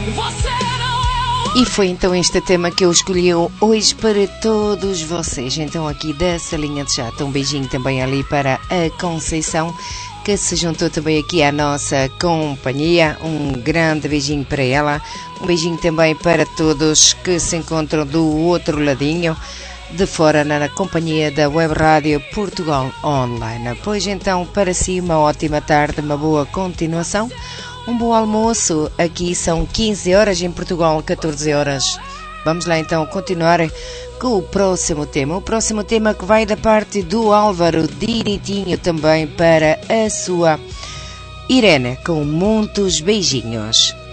E foi então este tema que eu escolhi hoje para todos vocês. Então aqui da Salinha de Chata, um beijinho também ali para a Conceição, que se juntou também aqui à nossa companhia. Um grande beijinho para ela. Um beijinho também para todos que se encontram do outro ladinho de fora na companhia da Web Rádio Portugal Online. Pois então, para si, uma ótima tarde, uma boa continuação. Um bom almoço, aqui são 15 horas, em Portugal 14 horas. Vamos lá então continuar com o próximo tema. O próximo tema que vai da parte do Álvaro, direitinho também para a sua Irene, com muitos beijinhos.